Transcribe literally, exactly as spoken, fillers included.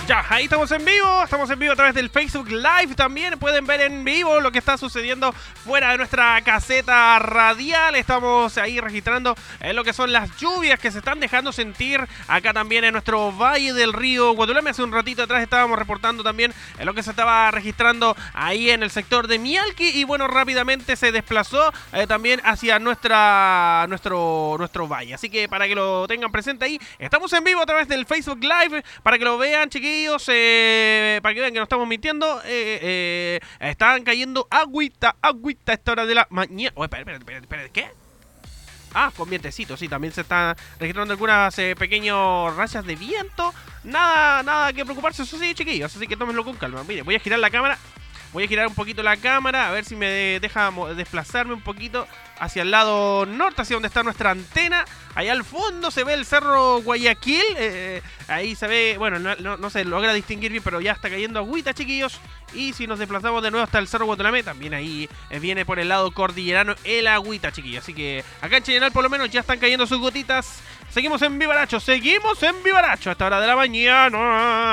Ya, ahí estamos en vivo, estamos en vivo a través del Facebook Live también, pueden ver en vivo lo que está sucediendo fuera de nuestra caseta radial. Estamos ahí registrando eh, lo que son las lluvias que se están dejando sentir acá también en nuestro Valle del Río Guatulame. Hace un ratito atrás estábamos reportando también eh, lo que se estaba registrando ahí en el sector de Mialqui y bueno, rápidamente se desplazó eh, también hacia nuestra, nuestro, nuestro valle. Así que para que lo tengan presente ahí, estamos en vivo a través del Facebook Live, para que lo vean, chiquillos. Eh, para que vean que no estamos mintiendo, eh, eh, están cayendo agüita, agüita a esta hora de la mañana. Oye, espera, espera, espera, espera, ¿qué? Ah, con vientecito, sí, también se están registrando algunas eh, pequeños rachas de viento. Nada, nada que preocuparse, eso sí, chiquillos, así que tómenlo con calma. Mire, voy a girar la cámara, voy a girar un poquito la cámara, a ver si me deja desplazarme un poquito hacia el lado norte, hacia donde está nuestra antena. Allá al fondo se ve el cerro Guayaquil, eh, ahí se ve, bueno, no, no, no se logra distinguir bien, pero ya está cayendo agüita, chiquillos. Y si nos desplazamos de nuevo hasta el cerro Guatulame, también ahí eh, viene por el lado cordillerano el agüita, chiquillos. Así que acá en Chillenal por lo menos ya están cayendo sus gotitas. Seguimos en Vivaracho, seguimos en Vivaracho a esta hora de la mañana.